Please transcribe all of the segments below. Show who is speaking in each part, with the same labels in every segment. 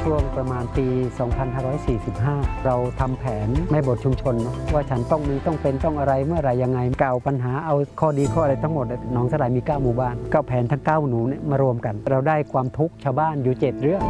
Speaker 1: ช่วงประมาณปี 2545 เราทำแผนแม่บทชุมชนว่าฉันต้องมีต้องเป็นต้องอะไรเมื่อไรยังไงกล่าวปัญหาเอาข้อดีข้ออะไรทั้งหมดหนองสลายมี9หมู่บ้าน9แผนทั้ง9หนูเนี่ยมารวมกันเราได้ความทุกข์ชาวบ้านอยู่7เรื่อง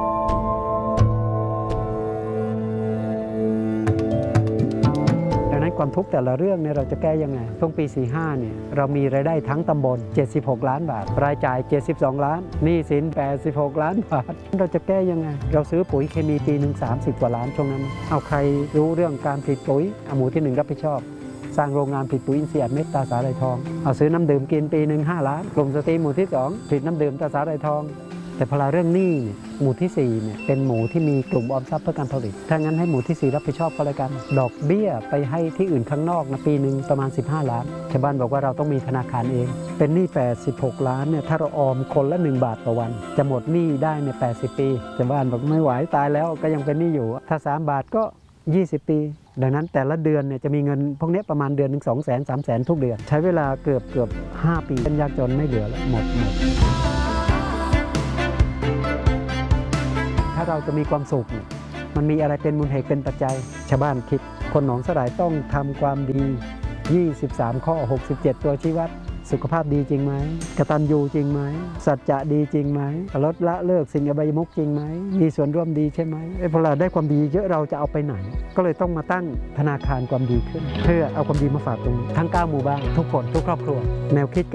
Speaker 1: ความทุกข์แต่ละเรื่องเนี่ยเราจะแก้ยังไงช่วงปี 45 เนี่ยเรามีรายได้ทั้งตำบล76 ล้านบาทรายจ่าย72 ล้านหนี้สิน86 ล้านบาทเราจะแก้ยังไงเราซื้อปุ๋ยเคมีปีหนึ่ง30 กว่าล้านช่วงนั้นเอาใครรู้เรื่องการผลิตปุ๋ยหมู่ที่1รับผิดชอบสร้างโรงงานผลิตปุ๋ยอินทรีย์อัดเม็ดตราสาหร่ายทองเอาซื้อน้ำดื่มกินปีหนึ่ง5 ล้านกลุ่มสตรีหมู่ที่2ผลิตน้ำดื่มตราสาหร่ายทองแต่พอเรื่องหนี้หมู่ที่4เนี่ยเป็นหมู่ที่มีกลุ่มออมทรัพย์เพื่อการผลิตถ้างั้นให้หมู่ที่4รับผิดชอบก็แล้วกันดอกเบี้ยไปให้ที่อื่นข้างนอกนะปีหนึ่งประมาณ15 ล้านชาวบ้านบอกว่าเราต้องมีธนาคารเองเป็นหนี้86 ล้านเนี่ยถ้าเราออมคนละ1 บาทต่อวันจะหมดหนี้ได้ใน80 ปีชาวบ้านบอกไม่ไหวตายแล้วก็ยังเป็นหนี้อยู่ถ้า3 บาทก็20 ปีดังนั้นแต่ละเดือนเนี่ยจะมีเงินพวกนี้ประมาณเดือนหนึ่ง200,000 300,000ทุกเดือนใช้เวลาเกือบ5 ปีเป็นยากจนไม่เหลือแล้วหมดถ้าเราจะมีความสุขมันมีอะไรเป็นมูลเหตุเป็นปัจจัยชาวบ้านคิดคนหนองสลายต้องทำความดี23 ข้อ 67 ตัวชี้วัดสุขภาพดีจริงไหมกตัญญูจริงไหมสัจจะดีจริงไหมลดละเลิกสิ่งอบายมุขจริงไหมมีส่วนร่วมดีใช่ไหมพอเราได้ความดีเยอะเราจะเอาไปไหนก็เลยต้องมาตั้งธนาคารความดีขึ้นเพื่อเอาความดีมาฝากตรงทั้ง9 หมู่บ้านทุกคนทุกครอบครัวแนวคิด